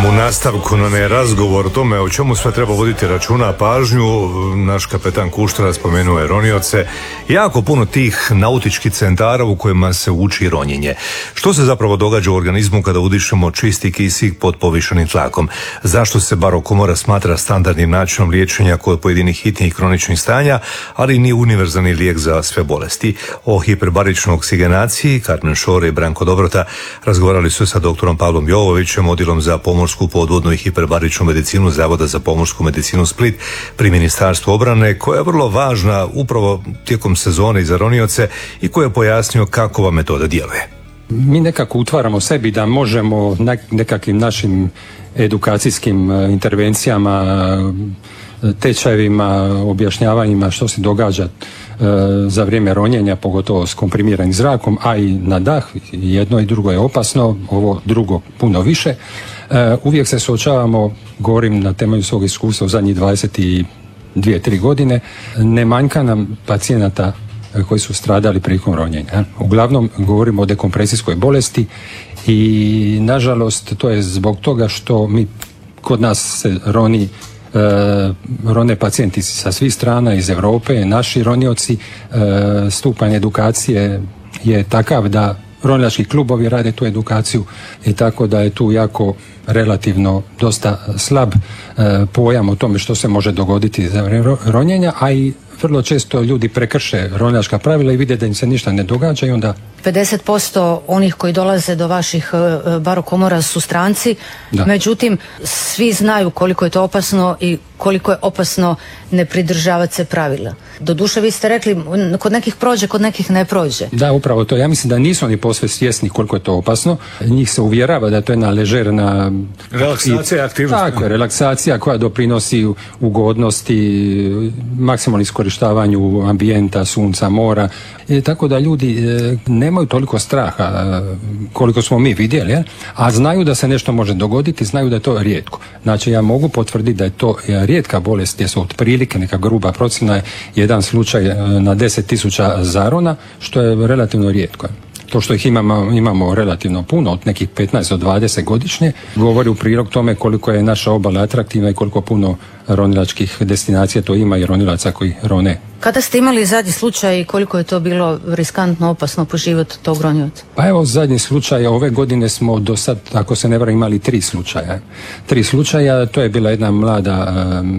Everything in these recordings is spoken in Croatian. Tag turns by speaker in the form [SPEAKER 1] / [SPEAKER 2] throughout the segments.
[SPEAKER 1] U nastavku nam je razgovor o tome o čemu sve treba voditi računa, pažnju. Naš kapetan Kuštara spomenuo je ronioce. Jako puno tih nautičkih centara u kojima se uči ronjenje. Što se zapravo događa u organizmu kada udišemo čisti kisik pod povišenim tlakom? Zašto se barokomora smatra standardnim načinom liječenja kod pojedinih hitnih kroničnih stanja, ali nije univerzalni lijek za sve bolesti? O hiperbaričnoj oksigenaciji Karmen Šore i Branko Dobrota razgovarali su sa doktorom Pavlom Jovovićem, odjelom za pomorsku, podvodnu i hiperbaričnu medicinu Zavoda za pomorsku medicinu Split pri Ministarstvu obrane, koja je vrlo važna upravo tijekom sezone za ronioce i koja je pojasnio kako ova metoda djeluje.
[SPEAKER 2] Mi nekako utvaramo sebi da možemo nekakvim našim edukacijskim intervencijama, tečajevima, objašnjavanjima što se događa za vrijeme ronjenja, pogotovo s komprimiranim zrakom, a i na dah. Jedno i drugo je opasno, ovo drugo puno više. Uvijek se suočavamo, govorim na temelju svog iskustva u zadnjih 22-3 godine, ne manjka nam pacijenata koji su stradali prilikom ronjenja. Uglavnom govorimo o dekompresijskoj bolesti i nažalost to je zbog toga što kod nas se rone pacijenti sa svih strana iz Europe, naši ronioci, stupanj edukacije je takav da ronilački klubovi rade tu edukaciju i tako da je tu jako relativno dosta slab pojam o tome što se može dogoditi za vrijeme ronjenja, a i vrlo često ljudi prekrše ronilačka pravila i vide da im se ništa ne događa i onda
[SPEAKER 3] 50% onih koji dolaze do vaših barokomora su stranci, međutim svi znaju koliko je to opasno i koliko je opasno ne pridržavati se pravila. Doduše vi ste rekli kod nekih prođe, kod nekih ne prođe. Da, upravo to. Ja mislim da nisu oni posve svjesni koliko je to opasno. Njih se uvjerava da to je jedna ležerna
[SPEAKER 1] relaksacija, aktivnost.
[SPEAKER 2] Tako je, relaksacija koja doprinosi ugodnosti, maksimalnom iskorištavanju ambijenta, sunca, mora. Tako da ljudi nemaju toliko straha koliko smo mi vidjeli, a znaju da se nešto može dogoditi, znaju da je to rijetko. Znači ja mogu potvrditi da je to rijetka bolest, gdje su otprilike neka gruba procjena je jedan slučaj na 10.000 zarona, što je relativno rijetko. To što ih imamo relativno puno, od nekih 15 do 20 godišnje, govori u prilog tome koliko je naša obala atraktivna i koliko puno ronilačkih destinacija to ima i ronilaca koji rone. Kada ste imali zadnji slučaj i koliko je to bilo riskantno, opasno po život tog ronioca? Pa evo, zadnji slučaj ove godine smo do sad, ako se ne varam, imali 3 slučaja. 3 slučaja, to je bila jedna mlada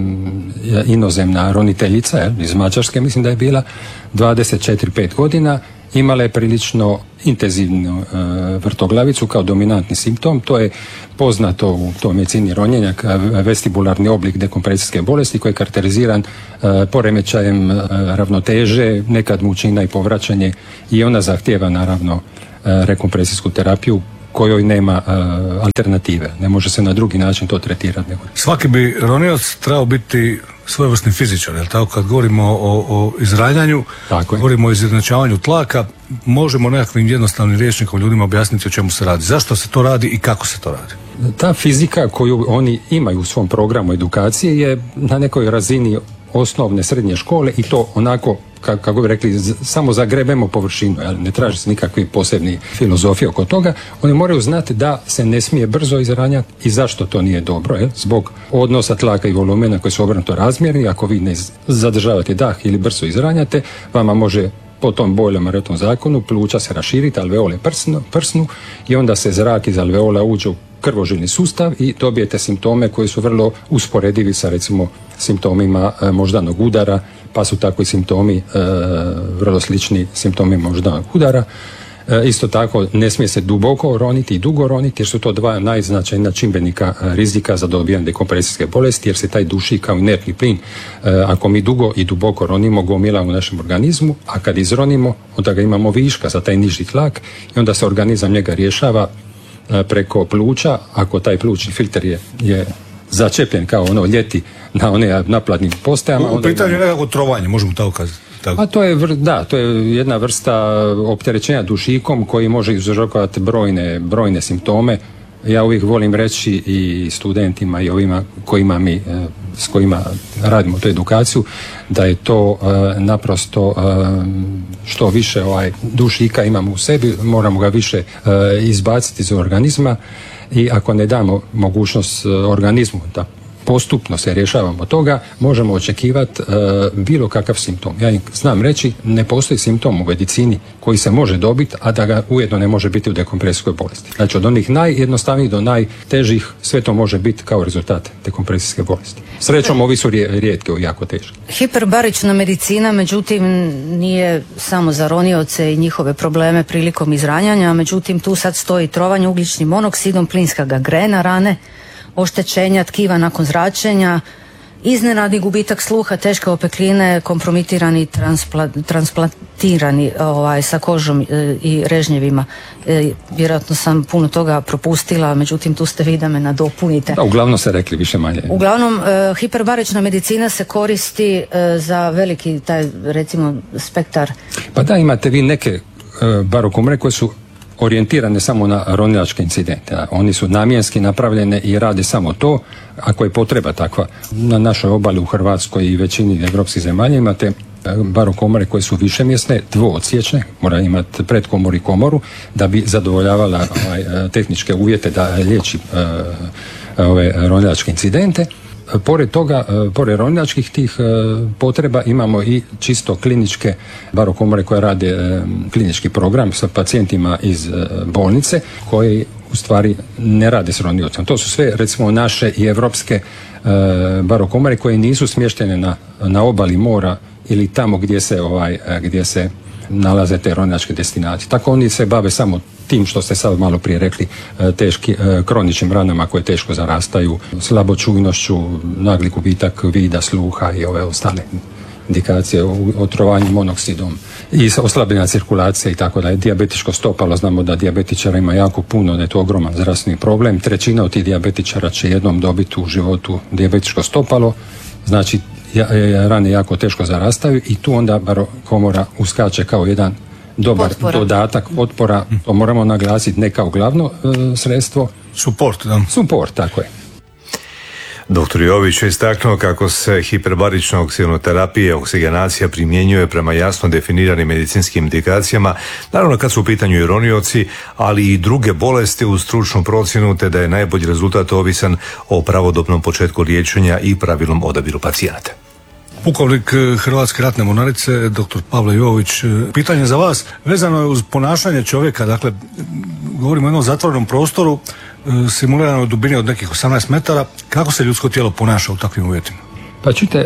[SPEAKER 2] inozemna roniteljica iz Mađarske, mislim da je bila 24-5 godina. Imala je prilično intenzivnu vrtoglavicu kao dominantni simptom. To je poznato u toj medicini ronjenja, vestibularni oblik dekompresijske bolesti koji je karakteriziran poremećajem ravnoteže, nekad mučina i povraćanje, i ona zahtijeva naravno rekompresijsku terapiju kojoj nema alternative. Ne može se na drugi način to tretirati.
[SPEAKER 4] Svaki bi ronioc trebao biti svojevrsni fizičar, jel tako? Kad govorimo o izranjanju, govorimo o izjednačavanju tlaka, možemo nekakvim jednostavnim rječnikom ljudima objasniti o čemu se radi. Zašto se to radi i kako se to radi?
[SPEAKER 2] Ta fizika koju oni imaju u svom programu edukacije je na nekoj razini osnovne, srednje škole i to onako, kako bi rekli, samo zagrebemo površinu, ne traži se nikakve posebne filozofije oko toga. Oni moraju znati da se ne smije brzo izranjati i zašto to nije dobro, zbog odnosa tlaka i volumena koji su obrnuto razmjerni. Ako vi ne zadržavate dah ili brzo izranjate, vama može po tom Boylemarovom zakonu pluća se raširiti, alveole prsnu i onda se zrak iz alveola uđe u krvožilni sustav i dobijete simptome koji su vrlo usporedivi sa recimo simptomima moždanog udara, pa su tako i simptomi vrlo slični simptomima moždanog udara. Isto tako ne smije se duboko roniti i dugo roniti jer su to dva najznačajnija čimbenika rizika za dobijanje dekompresijske bolesti, jer se taj duši kao inertni plin, ako mi dugo i duboko ronimo, gomila u našem organizmu, a kad izronimo onda ga imamo viška za taj niži tlak i onda se organizam njega rješava preko pluća. Ako taj plućni filter je začepljen kao ono ljeti na one naplatnim postajama.
[SPEAKER 4] U pitanju je nekako trovanje, možemo tako kazati.
[SPEAKER 2] A to je jedna vrsta opterećenja dušikom koji može uzrokovati brojne simptome. Ja uvijek volim reći i studentima i ovima s kojima radimo tu edukaciju, da je to naprosto što više dušika imamo u sebi, moramo ga više izbaciti iz organizma i ako ne damo mogućnost organizmu da postupno se rješavamo toga, možemo očekivati bilo kakav simptom. Ja znam reći, ne postoji simptom u medicini koji se može dobiti, a da ga ujedno ne može biti u dekompresijskoj bolesti. Znači od onih najjednostavnijih do najtežih, sve to može biti kao rezultat dekompresijske bolesti. Srećom, ovi su rijetki, jako teški.
[SPEAKER 3] Hiperbarična medicina, međutim, nije samo za ronioce i njihove probleme prilikom izranjanja, međutim, tu sad stoji trovanje ugljičnim monoksidom, plinska gangrena rane, oštećenja tkiva nakon zračenja, iznenadni gubitak sluha, teške opekline, kompromitirani transplantirani sa kožom i režnjevima. Vjerojatno sam puno toga propustila, međutim tu ste vi da me nadopunite.
[SPEAKER 2] Da, uglavnom se rekli više manje.
[SPEAKER 3] Uglavnom, hiperbarična medicina se koristi za veliki taj, recimo, spektar.
[SPEAKER 2] Pa da, imate vi neke barokomore koje su orijentirane samo na ronilačke incidente. Oni su namjenski napravljene i rade samo to, ako je potreba takva. Na našoj obali u Hrvatskoj i većini evropskih zemalja imate barokomore koje su višemjesne, dvoodsječne, mora imati predkomoru i komoru da bi zadovoljavala tehničke uvjete da liječi ove ronilačke incidente. Pored toga, pored ronilačkih tih potreba imamo i čisto kliničke barokomore koje rade klinički program sa pacijentima iz bolnice koji u stvari ne rade s roniocem. To su sve recimo naše i evropske barokomore koje nisu smještene na obali mora ili tamo gdje se nalaze te ronilačke destinacije. Tako oni se bave samo tim što ste sad malo prije rekli, teški kroničnim ranama koje teško zarastaju, slabočujnošću, nagli gubitak vida, sluha i ove ostale indikacije, otrovanju monoksidom i oslabljena cirkulacija i tako dalje. Dijabetičko stopalo, znamo da dijabetičara ima jako puno, da je to ogroman zdravstveni problem. 1/3 od tih dijabetičara će jednom dobiti u životu dijabetičko stopalo, znači rane jako teško zarastaju i tu onda barokomora uskače kao jedan dobar dodatak otpora, to moramo naglasiti, ne kao glavno sredstvo. Support, tako je.
[SPEAKER 1] Dr. Jović je istaknuo kako se hiperbarična oksigenoterapija, oksigenacija primjenjuje prema jasno definiranim medicinskim indikacijama, naravno kad su u pitanju i ronioci, ali i druge bolesti uz stručnu procjenu, te da je najbolji rezultat ovisan o pravodobnom početku liječenja i pravilnom odabiru pacijenata.
[SPEAKER 4] Pukovnik Hrvatske ratne mornarice, dr. Pavle Jović, pitanje za vas vezano je uz ponašanje čovjeka, dakle govorimo o jednom zatvorenom prostoru simuliranoj dubini od nekih 18 metara, kako se ljudsko tijelo ponaša u takvim uvjetima?
[SPEAKER 2] Pa čujte,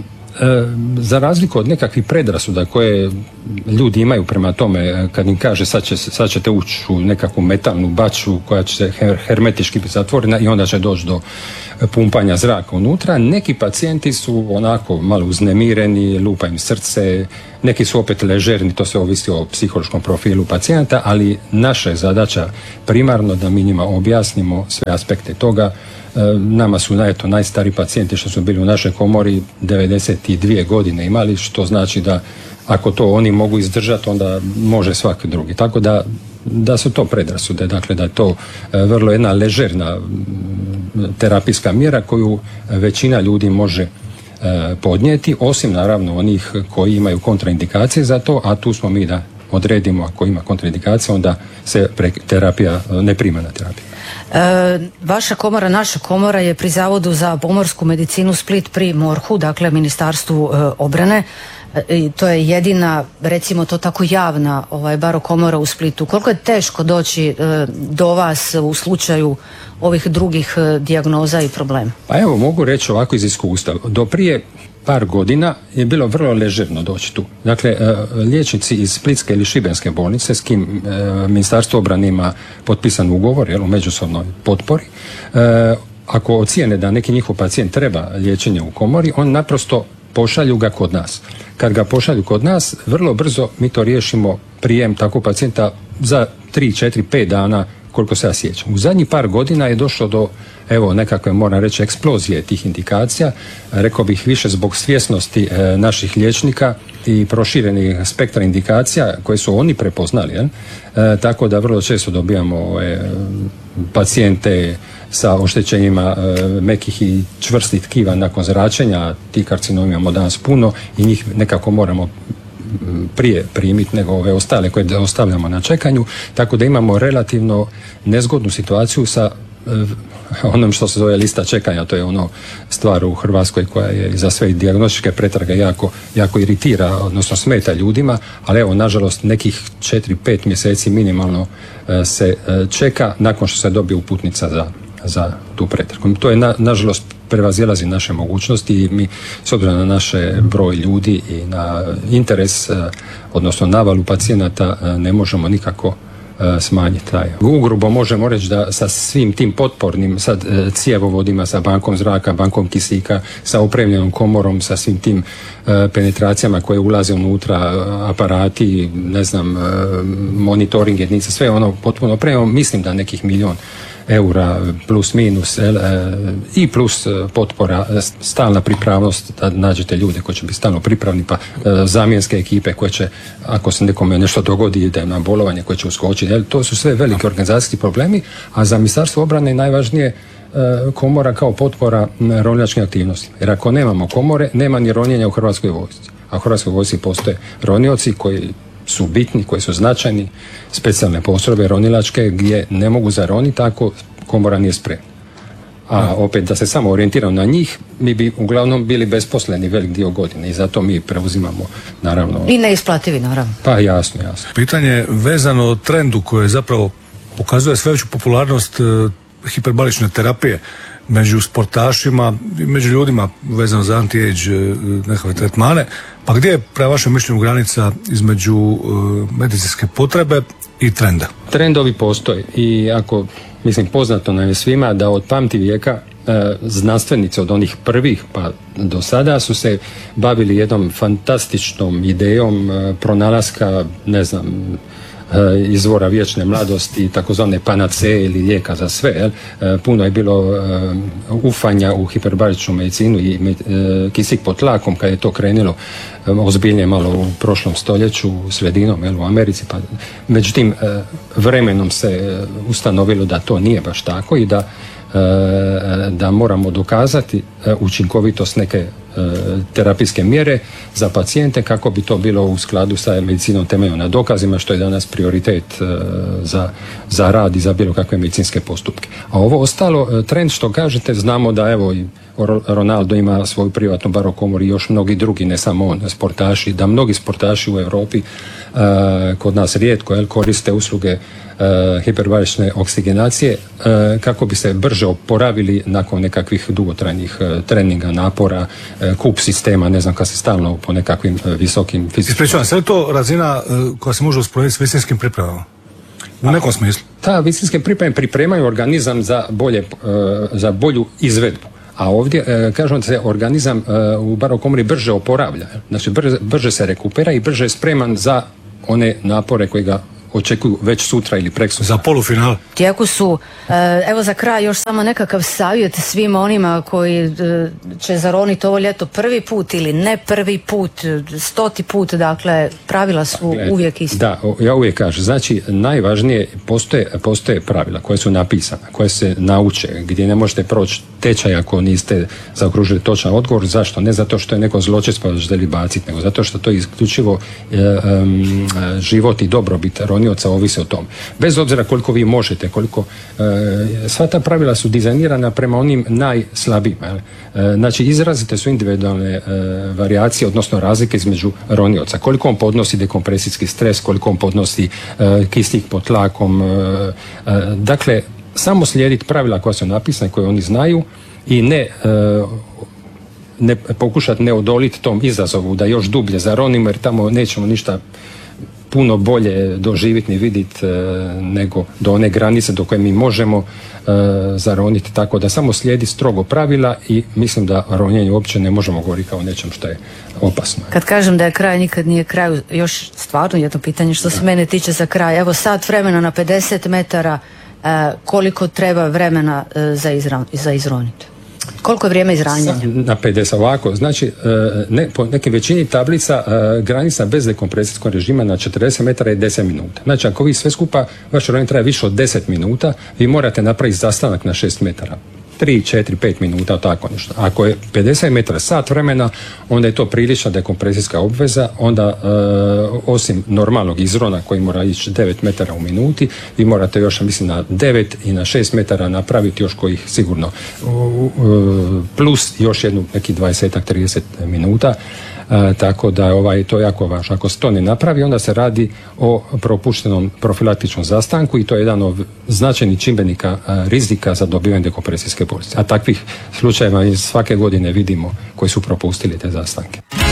[SPEAKER 2] za razliku od nekakvih predrasuda koje ljudi imaju prema tome, kad im kaže sad ćete ući u nekakvu metalnu baču koja će hermetički biti zatvorena i onda će doći do pumpanja zraka unutra, neki pacijenti su onako malo uznemireni, lupa im srce, neki su opet ležerni, to sve ovisi o psihološkom profilu pacijenta, ali naša je zadaća primarno da mi njima objasnimo sve aspekte toga. Nama su najstariji pacijenti što su bili u našoj komori 92 godine imali, što znači da ako to oni mogu izdržati, onda može svaki drugi. Tako da su to predrasude, dakle da je to vrlo jedna ležerna terapijska mjera koju većina ljudi može podnijeti, osim naravno onih koji imaju kontraindikacije za to, a tu smo mi da odredimo ako ima kontraindikacije, onda se terapija, neprimana terapija.
[SPEAKER 3] Vaša komora, naša komora je pri Zavodu za pomorsku medicinu Split pri MORH-u, dakle Ministarstvu obrane. I to je jedina, recimo to tako, javna barokomora u Splitu. Koliko je teško doći do vas u slučaju ovih drugih dijagnoza i problema?
[SPEAKER 2] Pa evo, mogu reći ovako iz iskustva. Do prije par godina je bilo vrlo ležerno doći tu. Dakle, liječnici iz Splitske ili Šibenske bolnice s kim Ministarstvo obrane ima potpisan ugovor u međusobnoj potpori, ako ocijene da neki njihov pacijent treba liječenje u komori, on naprosto pošalju ga kod nas. Kad ga pošalju kod nas, vrlo brzo mi to riješimo prijem takvog pacijenta za 3, 4, 5 dana, koliko se ja sjećam. U zadnjih par godina je došlo do, nekakve, moram reći, eksplozije tih indikacija. Rekao bih više zbog svjesnosti naših liječnika i proširenih spektra indikacija koje su oni prepoznali. Tako da vrlo često dobijamo pacijente sa oštećenjima mekih i čvrstih tkiva nakon zračenja. Ti karcinoma imamo danas puno i njih nekako moramo prije primiti nego ove ostale koje ostavljamo na čekanju, tako da imamo relativno nezgodnu situaciju sa onom što se zove lista čekanja, to je ono stvar u Hrvatskoj koja je za sve dijagnostičke pretrage jako iritira, odnosno smeta ljudima, ali evo, nažalost, nekih 4-5 mjeseci minimalno se čeka nakon što se dobije uputnica za tu pretragu. To je, nažalost, prevazilazi naše mogućnosti i mi, s obzirom na naše broj ljudi i na interes, odnosno navalu pacijenata, ne možemo nikako smanjiti taj. Ugrubo možemo reći da sa svim tim potpornim sad cijevovodima, sa bankom zraka, bankom kisika, sa opremljenom komorom, sa svim tim penetracijama koje ulaze unutra, aparati, ne znam, monitoring jedinice, sve ono potpuno opremljeno, mislim da nekih 1 milijun eura plus minus i plus potpora, stalna pripravnost da nađete ljude koji će biti stalno pripravni, pa zamjenske ekipe koje će, ako se nekome nešto dogodi, ide na bolovanje, koje će uskočiti. To su sve veliki organizacijski problemi, a za Ministarstvo obrane je najvažnije komora kao potpora ronilačkim aktivnosti. Jer ako nemamo komore, nema ni ronjenja u Hrvatskoj vojsci. A u Hrvatskoj vojsci postoje ronioci koji su bitni, koji su značajni, specijalne postrojbe ronilačke gdje ne mogu zaroniti ako komora nije spremna. A opet da se samo orijentiramo na njih, mi bi uglavnom bili besposleni velik dio godine i zato mi preuzimamo, naravno.
[SPEAKER 3] I neisplativi, naravno.
[SPEAKER 2] Pa jasno.
[SPEAKER 4] Pitanje vezano o trendu koje zapravo pokazuje sve veću popularnost hiperbarične terapije među sportašima i među ljudima vezano za anti-age nekakve tretmane. Pa gdje je prema vašem mišljenju granica između medicinske potrebe i trenda?
[SPEAKER 2] Trendovi postoje i ako, mislim, poznato nam je svima da od pamti vijeka znanstvenici od onih prvih pa do sada su se bavili jednom fantastičnom idejom pronalaska, ne znam, izvora vječne mladosti, takozvane panaceje ili lijeka za sve. Puno je bilo ufanja u hiperbaričnu medicinu i kisik pod tlakom kad je to krenulo ozbiljnije malo u prošlom stoljeću, sredinom u Americi. Pa, međutim, vremenom se ustanovilo da to nije baš tako i da moramo dokazati učinkovitost neke terapijske mjere za pacijente kako bi to bilo u skladu sa medicinom temeljeno na dokazima, što je danas prioritet za rad i za bilo kakve medicinske postupke. A ovo ostalo, trend što kažete, znamo da evo i Ronaldo ima svoju privatnu barokomoru i još mnogi drugi, ne samo on, sportaši, da mnogi sportaši u Europi kod nas rijetko koriste usluge hiperbarične oksigenacije kako bi se brže oporavili nakon nekakvih dugotrajnih treninga, napora, kup sistema, ne znam, kad se stalno po nekakvim visokim fizičkim...
[SPEAKER 4] Ispričavam, sve je to razina koja se može usporediti s medicinskim pripremama? U nekom smislu?
[SPEAKER 2] Ta medicinske pripreme pripremaju organizam za bolju izvedbu. A ovdje kažemo da se organizam u barokomori brže oporavlja. Znači brže se rekupera i brže je spreman za one napore koji ga očekuju već sutra ili preksutra.
[SPEAKER 4] Za polufinal.
[SPEAKER 3] Tijeku su, evo za kraj još samo nekakav savjet svim onima koji će zaroniti ovo ljeto prvi put ili ne prvi put, 100. put, dakle pravila su uvijek iste.
[SPEAKER 2] Da, ja uvijek kažem, znači najvažnije postoje pravila koje su napisane, koje se nauče, gdje ne možete proći tečaj ako niste zaokružili točan odgovor. Zašto? Ne zato što je neko zločest pa želi baciti, nego zato što to je isključivo život i dobrobit ronioca ovisi o tom. Bez obzira koliko vi možete, koliko sva ta pravila su dizajnirana prema onim najslabijima. Znači izrazite su individualne varijacije, odnosno razlike između ronioca. Koliko on podnosi dekompresijski stres, koliko on podnosi kisik pod tlakom. Dakle, samo slijediti pravila koja su napisane, koje oni znaju i ne pokušati ne odoliti tom izazovu da još dublje zaronimo, jer tamo nećemo ništa puno bolje doživjeti ni vidjeti nego do one granice do koje mi možemo zaroniti, tako da samo slijedi strogo pravila i mislim da ronjenje uopće ne možemo govoriti kao nečem što je opasno.
[SPEAKER 3] Kad kažem da je kraj, nikad nije kraj. Još stvarno jedno pitanje što se mene tiče za kraj. Evo sat vremena na 50 metara, koliko treba vremena za izroniti? Koliko je vrijeme izranjanja?
[SPEAKER 2] Na 50 ovako, znači po nekim većini tablica granica bez dekompresijskog režima na 40 metara je 10 minuta. Znači ako vi sve skupa, vaše ronjenje traje više od 10 minuta, vi morate napraviti zastanak na 6 metara. 3, 4, 5 minuta, tako nešto. Ako je 50 metara sat vremena, onda je to prilična dekompresijska obveza, onda osim normalnog izrona koji mora ići 9 metara u minuti, vi morate još, mislim, na 9 i na 6 metara napraviti još kojih sigurno plus još jednu neki 20-30 minuta. Tako da to je jako važno. Ako se to ne napravi, onda se radi o propuštenom profilaktičnom zastanku i to je jedan od značajnih čimbenika rizika za dobivanje dekompresijske bolesti. A takvih slučajeva svake godine vidimo koji su propustili te zastanke.